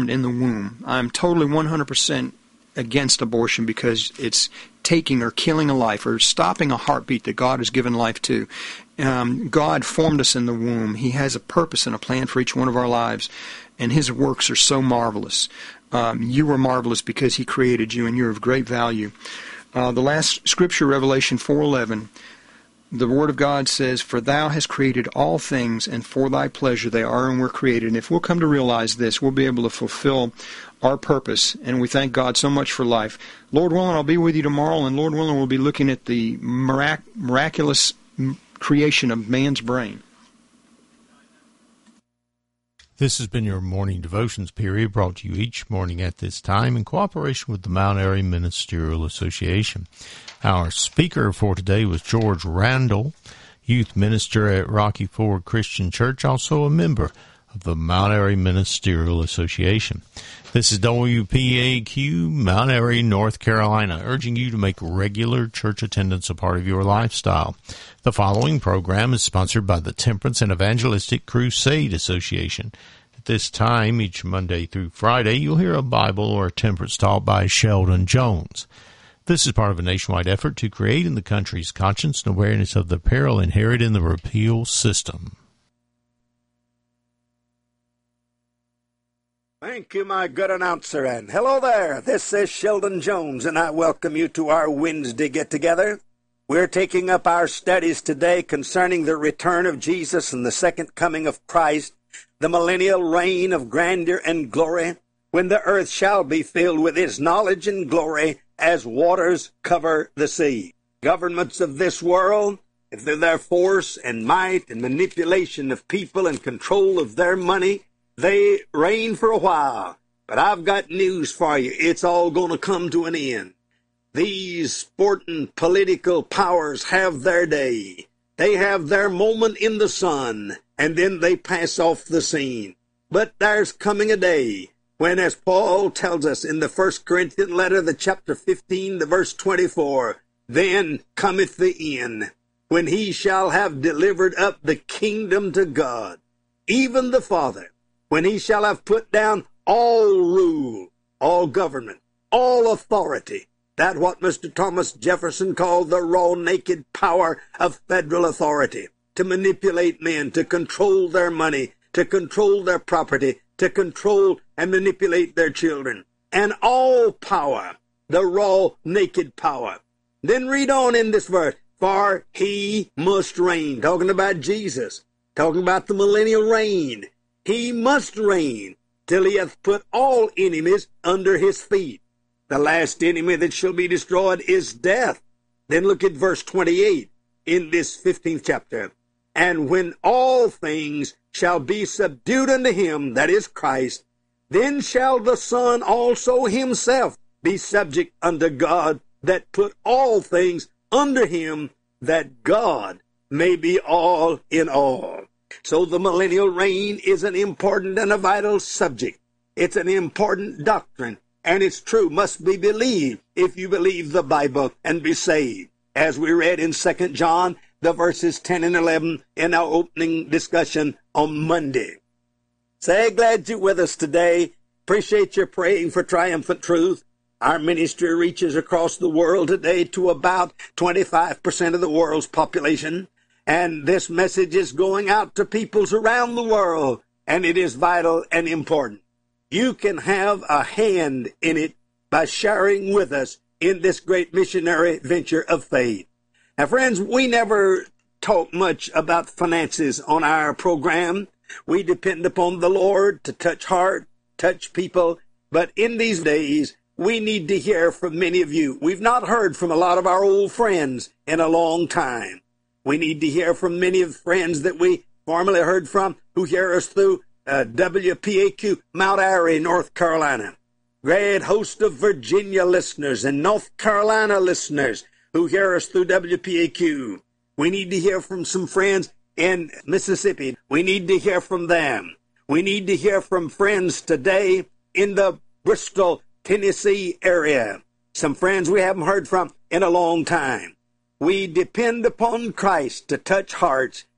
formed in the womb. I'm totally 100% against abortion because it's taking or killing a life or stopping a heartbeat that God has given life to. God formed us in the womb. He has a purpose and a plan for each one of our lives, and His works are so marvelous. You were marvelous because He created you, and you're of great value. The last scripture, Revelation 4:11, the Word of God says, "For Thou hast created all things, and for Thy pleasure they are and were created." And if we'll come to realize this, we'll be able to fulfill our purpose, and we thank God so much for life. Lord willing, I'll be with you tomorrow, and Lord willing, we'll be looking at the miraculous creation of man's brain. This has been your morning devotions period, brought to you each morning at this time in cooperation with the Mount Airy Ministerial Association. Our speaker for today was George Randall, youth minister at Rocky Ford Christian Church, also a member of the Mount Airy Ministerial Association. This is WPAQ, Mount Airy, North Carolina, urging you to make regular church attendance a part of your lifestyle. The following program is sponsored by the Temperance and Evangelistic Crusade Association. At this time, each Monday through Friday, you'll hear a Bible or a temperance talk by Sheldon Jones. This is part of a nationwide effort to create in the country's conscience and awareness of the peril inherent in the repeal system. Thank you, my good announcer, and hello there. This is Sheldon Jones, and I welcome you to our Wednesday get-together. We're taking up our studies today concerning the return of Jesus and the second coming of Christ, the millennial reign of grandeur and glory, when the earth shall be filled with His knowledge and glory as waters cover the sea. Governments of this world, if they're their force and might and manipulation of people and control of their money, they reign for a while, but I've got news for you. It's all going to come to an end. These sporting political powers have their day. They have their moment in the sun, and then they pass off the scene. But there's coming a day when, as Paul tells us in the 1 Corinthians letter, the chapter 15, the verse 24, then cometh the end, when He shall have delivered up the kingdom to God, even the Father, when He shall have put down all rule, all government, all authority, that what Mr. Thomas Jefferson called the raw, naked power of federal authority, to manipulate men, to control their money, to control their property, to control and manipulate their children, and all power, the raw, naked power. Then read on in this verse, for He must reign, talking about Jesus, talking about the millennial reign. He must reign till He hath put all enemies under His feet. The last enemy that shall be destroyed is death. Then look at verse 28 in this 15th chapter. And when all things shall be subdued unto Him, that is Christ, then shall the Son also Himself be subject unto God, that put all things under Him, that God may be all in all. So the millennial reign is an important and a vital subject. It's an important doctrine, and it's true, must be believed if you believe the Bible and be saved. As we read in 2 John, the verses 10 and 11 in our opening discussion on Monday. Say, glad you're with us today. Appreciate your praying for triumphant truth. Our ministry reaches across the world today to about 25% of the world's population. And this message is going out to peoples around the world, and it is vital and important. You can have a hand in it by sharing with us in this great missionary venture of faith. Now, friends, we never talk much about finances on our program. We depend upon the Lord to touch heart, touch people. But in these days, we need to hear from many of you. We've not heard from a lot of our old friends in a long time. We need to hear from many of the friends that we formerly heard from who hear us through WPAQ, Mount Airy, North Carolina. Great host of Virginia listeners and North Carolina listeners who hear us through WPAQ. We need to hear from some friends in Mississippi. We need to hear from them. We need to hear from friends today in the Bristol, Tennessee area. Some friends we haven't heard from in a long time. We depend upon Christ to touch hearts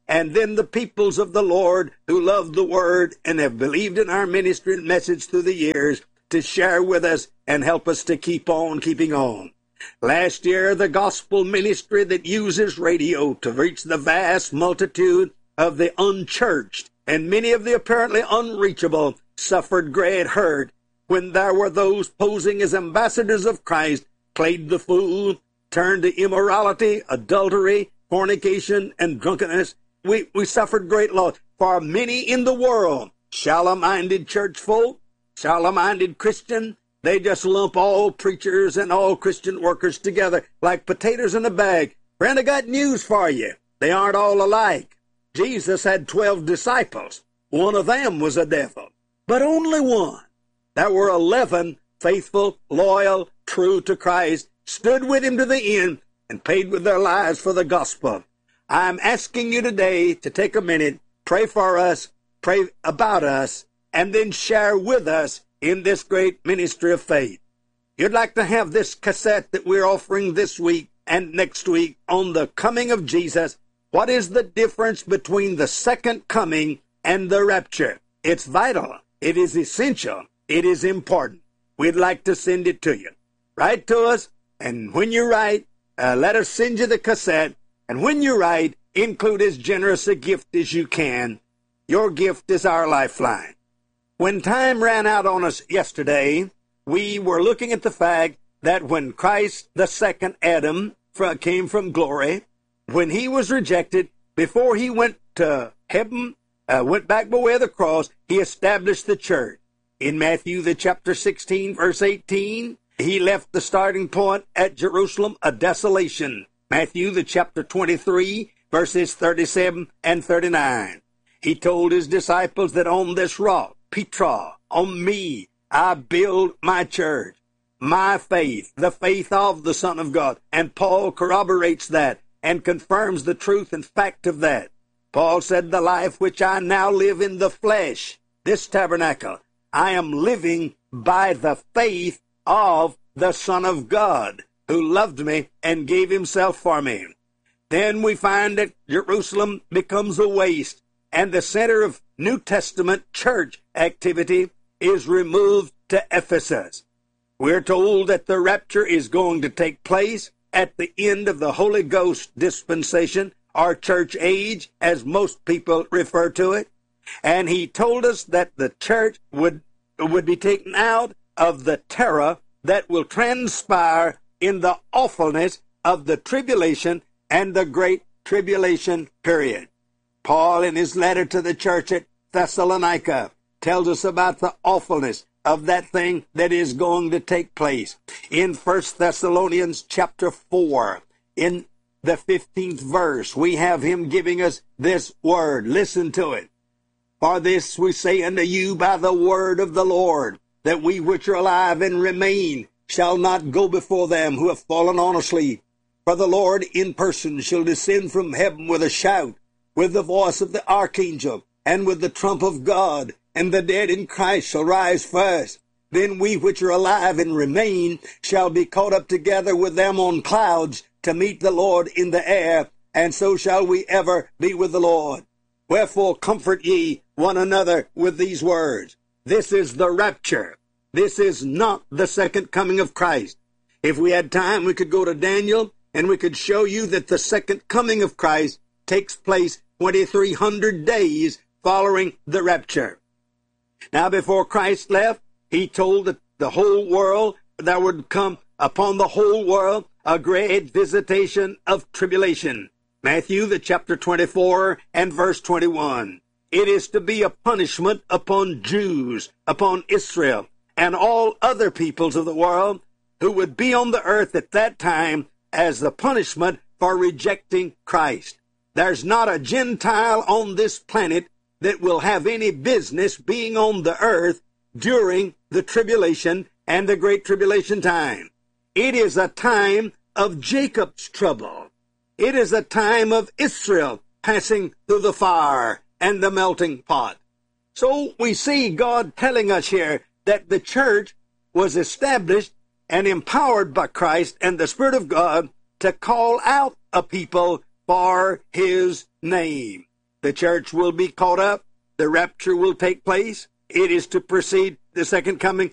and then the peoples of the Lord who love the Word and have believed in our ministry and message through the years to share with us and help us to keep on keeping on. Last year, the gospel ministry that uses radio to reach the vast multitude of the unchurched and many of the apparently unreachable suffered great hurt when there were those posing as ambassadors of Christ, played the fool, turned to immorality, adultery, fornication, and drunkenness. We suffered great loss. For many in the world, shallow-minded church folk, shallow-minded Christian, they just lump all preachers and all Christian workers together like potatoes in a bag. Friend, I got news for you. They aren't all alike. Jesus had 12 disciples. One of them was a devil, but only one. There were 11 faithful, loyal, true to Christ, stood with him to the end, and paid with their lives for the gospel. I'm asking you today to take a minute, pray for us, pray about us, and then share with us in this great ministry of faith. You'd like to have this cassette that we're offering this week and next week on the coming of Jesus. What is the difference between the second coming and the rapture? It's vital. It is essential. It is important. We'd like to send it to you. Write to us, and when you write, let us send you the cassette. And when you write, include as generous a gift as you can. Your gift is our lifeline. When time ran out on us yesterday, we were looking at the fact that when Christ, the second Adam, came from glory, when he was rejected, before he went to heaven, went back by way of the cross, he established the church. In Matthew, the chapter 16, verse 18, he left the starting point at Jerusalem, a desolation. Matthew, the chapter 23, verses 37 and 39. He told his disciples that on this rock, Petra, on me, I build my church, my faith, the faith of the Son of God. And Paul corroborates that and confirms the truth and fact of that. Paul said, the life which I now live in the flesh, this tabernacle, I am living by the faith of the Son of God, who loved me and gave himself for me. Then we find that Jerusalem becomes a waste, and the center of New Testament church activity is removed to Ephesus. We're told that the rapture is going to take place at the end of the Holy Ghost dispensation, or church age, as most people refer to it. And he told us that the church would be taken out of the terror that will transpire in the awfulness of the tribulation and the great tribulation period. Paul, in his letter to the church at Thessalonica, tells us about the awfulness of that thing that is going to take place. In 1 Thessalonians chapter 4, in the 15th verse, we have him giving us this word. Listen to it. For this we say unto you by the word of the Lord, that we which are alive and remain shall not go before them who have fallen on asleep. For the Lord in person shall descend from heaven with a shout, with the voice of the archangel, and with the trump of God, and the dead in Christ shall rise first. Then we which are alive and remain shall be caught up together with them on clouds to meet the Lord in the air, and so shall we ever be with the Lord. Wherefore comfort ye one another with these words. This is the rapture. This is not the second coming of Christ. If we had time, we could go to Daniel, and we could show you that the second coming of Christ takes place 2,300 days following the rapture. Now, before Christ left, he told that the whole world, there would come upon the whole world a great visitation of tribulation. Matthew, the chapter 24 and verse 21. It is to be a punishment upon Jews, upon Israel, and all other peoples of the world who would be on the earth at that time as the punishment for rejecting Christ. There's not a Gentile on this planet that will have any business being on the earth during the tribulation and the great tribulation time. It is a time of Jacob's trouble. It is a time of Israel passing through the fire and the melting pot. So we see God telling us here that the church was established and empowered by Christ and the Spirit of God to call out a people for his name. The church will be caught up. The rapture will take place. It is to precede the second coming